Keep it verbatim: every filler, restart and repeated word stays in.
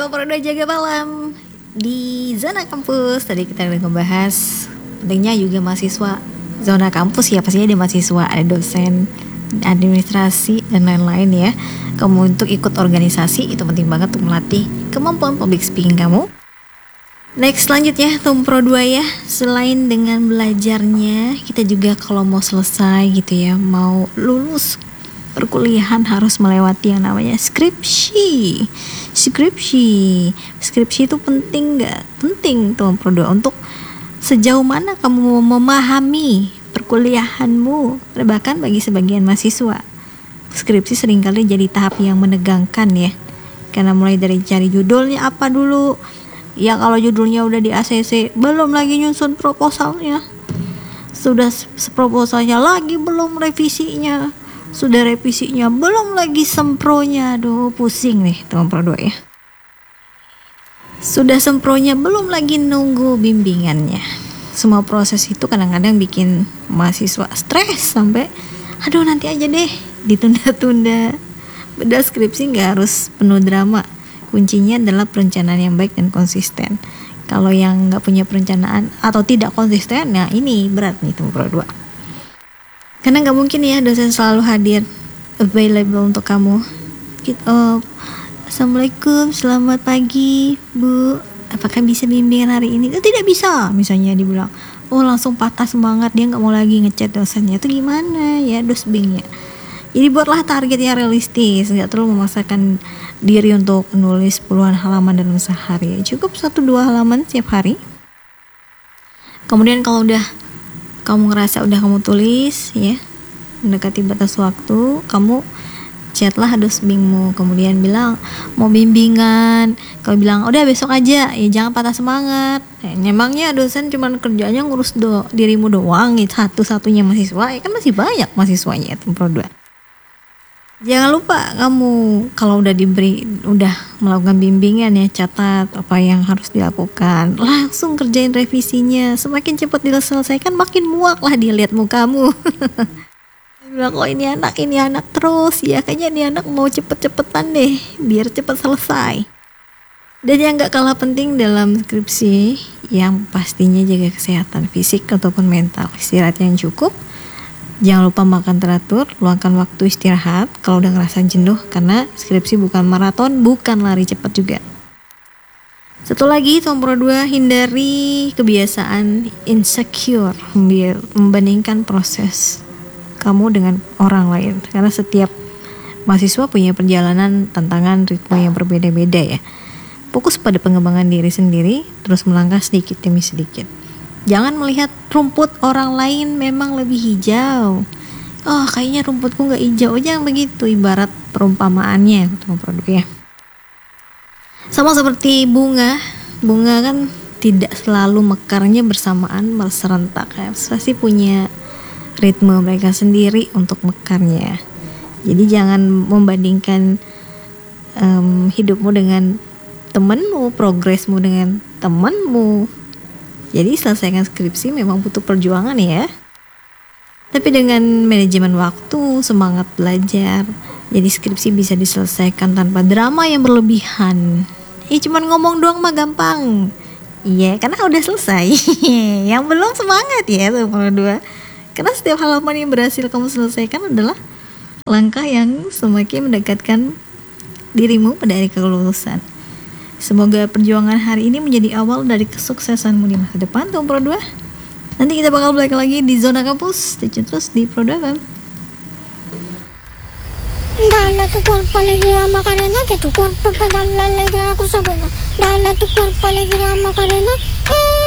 Tuh Pro dua jaga malam di zona kampus. Tadi kita udah ngebahas pentingnya juga mahasiswa zona kampus. Siapa sih, ada mahasiswa, ada dosen, administrasi dan lain-lain ya. Kamu untuk ikut organisasi itu penting banget untuk melatih kemampuan public speaking kamu. Next, selanjutnya Tum Pro dua ya. Selain dengan belajarnya, kita juga kalau mau selesai gitu ya, mau lulus perkuliahan harus melewati yang namanya skripsi. Skripsi. Skripsi itu penting gak? Penting Tum Pro dua untuk sejauh mana kamu memahami perkuliahanmu. Bahkan bagi sebagian mahasiswa, skripsi seringkali jadi tahap yang menegangkan ya. Karena mulai dari cari judulnya apa dulu. Ya kalau judulnya udah di A C C, belum lagi nyusun proposalnya. Sudah proposalnya lagi, belum revisinya. Sudah revisinya, belum lagi sempronya. Aduh, pusing nih Tum Pro dua ya. Sudah sempronya, belum lagi nunggu bimbingannya. Semua proses itu kadang-kadang bikin mahasiswa stres sampai aduh nanti aja deh, ditunda-tunda. Beda skripsi gak harus penuh drama. Kuncinya adalah perencanaan yang baik dan konsisten. Kalau yang gak punya perencanaan atau tidak konsisten, nah ini berat nih Tum Pro dua. Karena gak mungkin ya dosen selalu hadir available untuk kamu. Oh, Assalamualaikum, selamat pagi Bu, apakah bisa bimbingan hari ini? Oh, tidak bisa, misalnya dibilang. Oh langsung patah semangat, dia gak mau lagi ngechat dosennya. Itu gimana ya dosbingnya? Jadi buatlah target yang realistis, gak terlalu memaksakan diri untuk menulis puluhan halaman dalam sehari. Cukup satu dua halaman setiap hari. Kemudian kalau udah kamu ngerasa udah kamu tulis ya, mendekati batas waktu, kamu chatlah dosbingmu, kemudian bilang mau bimbingan. Kalau bilang udah besok aja, ya jangan patah semangat. Eh, memangnya dosen cuman kerjanya ngurus do, dirimu doang, gitu, satu-satunya mahasiswa, ya kan masih banyak mahasiswanya Tum Pro dua. Jangan lupa kamu kalau udah diberi, udah melakukan bimbingan ya, catat apa yang harus dilakukan, langsung kerjain revisinya. Semakin cepat diselesaikan, makin muak lah dia lihat mukamu. Bilang kok ini anak, ini anak terus ya, kayaknya ini anak mau cepet-cepetan deh, biar cepet selesai. Dan yang gak kalah penting dalam skripsi, yang pastinya jaga kesehatan fisik ataupun mental, istirahat yang cukup. Jangan lupa makan teratur, luangkan waktu istirahat kalau udah ngerasa jenuh, karena skripsi bukan maraton, bukan lari cepat juga. Satu lagi Tum Pro dua, hindari kebiasaan insecure membandingkan proses kamu dengan orang lain, karena setiap mahasiswa punya perjalanan, tantangan, ritme yang berbeda-beda ya. Fokus pada pengembangan diri sendiri, terus melangkah sedikit demi sedikit. Jangan melihat rumput orang lain memang lebih hijau. Oh kayaknya rumputku gak hijau, jangan begitu. Ibarat perumpamaannya Tum Pro dua ya. Sama seperti bunga, bunga kan tidak selalu mekarnya bersamaan, serentak ya. Pasti punya ritme mereka sendiri untuk mekarnya. Jadi jangan membandingkan um, hidupmu dengan temenmu, progresmu dengan temenmu. Jadi selesaikan skripsi memang butuh perjuangan ya. Tapi dengan manajemen waktu, semangat belajar, jadi skripsi bisa diselesaikan tanpa drama yang berlebihan. Ya cuman ngomong doang mah gampang. Iya, karena udah selesai. Yang belum semangat ya Tum Pro dua. Karena setiap halaman yang berhasil kamu selesaikan adalah langkah yang semakin mendekatkan dirimu pada hari kelulusan. Semoga perjuangan hari ini menjadi awal dari kesuksesanmu di masa depan Tum Pro dua. Nanti kita bakal balik lagi di zona kampus. Stay tune terus di Pro dua kan. Dala tu cuerpo alegría Macarena, que tu cuerpo para darle alegría a tu sobrina. Dala tu cuerpo alegría Macarena.